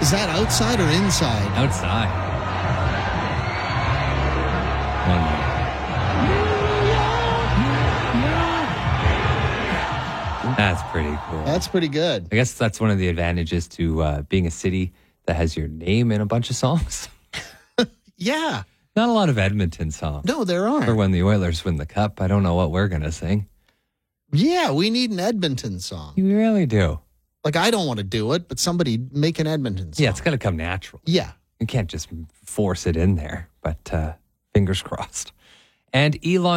Is that outside or inside? Outside. One more. That's pretty cool. That's pretty good. I guess that's one of the advantages to being a city that has your name in a bunch of songs. Yeah. Not a lot of Edmonton songs. No, there aren't. Or when the Oilers win the cup. I don't know what we're going to sing. Yeah, we need an Edmonton song. You really do. Like, I don't want to do it, but somebody make an Edmonton song. Yeah, it's got to come natural. Yeah. You can't just force it in there, but fingers crossed. And Elon